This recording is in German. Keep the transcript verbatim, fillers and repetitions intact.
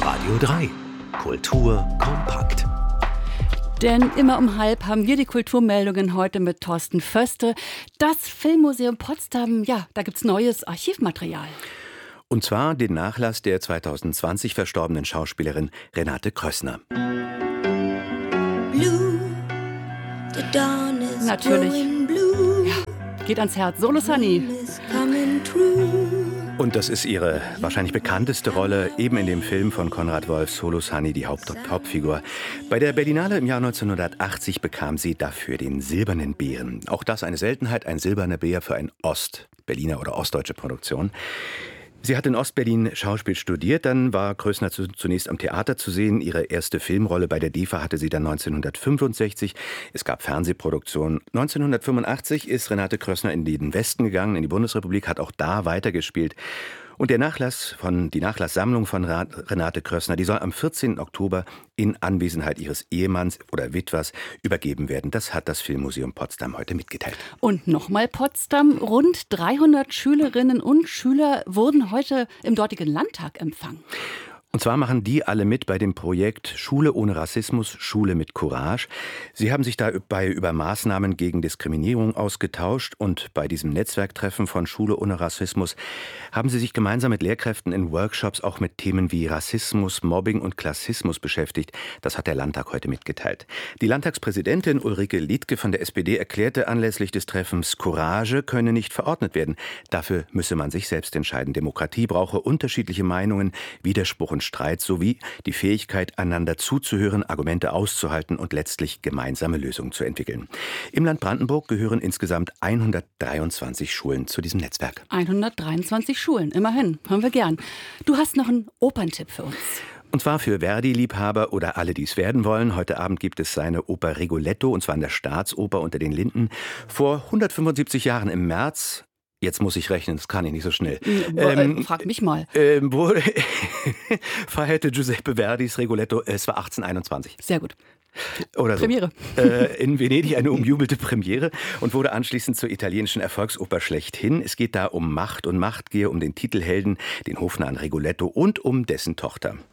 Radio drei. Kultur kompakt. Denn immer um halb haben wir die Kulturmeldungen heute mit Thorsten Föste. Das Filmmuseum Potsdam, ja, da gibt's neues Archivmaterial. Und zwar den Nachlass der zweitausendzwanzig verstorbenen Schauspielerin Renate Krössner. Blue, the dawn is Natürlich. Blue. Ja, geht ans Herz. Solo Sunny. Und das ist ihre wahrscheinlich bekannteste Rolle, eben in dem Film von Konrad Wolf, Solo Sunny, die Haupt- Hauptfigur. Bei der Berlinale im Jahr neunzehnhundertachtzig bekam sie dafür den Silbernen Bären. Auch das eine Seltenheit, ein silberner Bär für eine Ost-Berliner oder ostdeutsche Produktion. Sie hat in Ostberlin Schauspiel studiert, dann war Krössner zunächst am Theater zu sehen. Ihre erste Filmrolle bei der D E F A hatte sie dann neunzehnhundertfünfundsechzig. Es gab Fernsehproduktionen. neunzehnhundertfünfundachtzig ist Renate Krössner in den Westen gegangen, in die Bundesrepublik, hat auch da weitergespielt. Und der Nachlass von, die Nachlasssammlung von Renate Krössner, die soll am vierzehnten Oktober in Anwesenheit ihres Ehemanns oder Witwers übergeben werden. Das hat das Filmmuseum Potsdam heute mitgeteilt. Und nochmal Potsdam. Rund dreihundert Schülerinnen und Schüler wurden heute im dortigen Landtag empfangen. Und zwar machen die alle mit bei dem Projekt Schule ohne Rassismus, Schule mit Courage. Sie haben sich dabei über Maßnahmen gegen Diskriminierung ausgetauscht und bei diesem Netzwerktreffen von Schule ohne Rassismus haben sie sich gemeinsam mit Lehrkräften in Workshops auch mit Themen wie Rassismus, Mobbing und Klassismus beschäftigt. Das hat der Landtag heute mitgeteilt. Die Landtagspräsidentin Ulrike Liedtke von der S P D erklärte anlässlich des Treffens, Courage könne nicht verordnet werden. Dafür müsse man sich selbst entscheiden. Demokratie brauche unterschiedliche Meinungen, Widerspruch und Streit sowie die Fähigkeit, einander zuzuhören, Argumente auszuhalten und letztlich gemeinsame Lösungen zu entwickeln. Im Land Brandenburg gehören insgesamt hundertdreiundzwanzig Schulen zu diesem Netzwerk. hundertdreiundzwanzig Schulen, immerhin, haben wir gern. Du hast noch einen Operntipp für uns. Und zwar für Verdi-Liebhaber oder alle, die es werden wollen. Heute Abend gibt es seine Oper Rigoletto, und zwar in der Staatsoper unter den Linden. Vor hundertfünfundsiebzig Jahren im März. Jetzt muss ich rechnen, das kann ich nicht so schnell. Ähm, Frag mich mal. Ähm, wo feierte Giuseppe Verdis Rigoletto, es war achtzehnhunderteinundzwanzig. Sehr gut. Oder so. Premiere. Äh, in Venedig eine umjubelte Premiere und wurde anschließend zur italienischen Erfolgsoper schlechthin. Es geht da um Macht und Machtgier, um den Titelhelden, den Hofnarren Rigoletto und um dessen Tochter.